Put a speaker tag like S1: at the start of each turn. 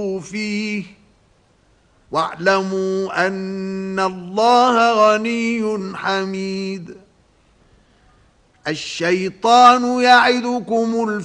S1: فيه واعلموا أن الله غني حميد. الشيطان يعدكم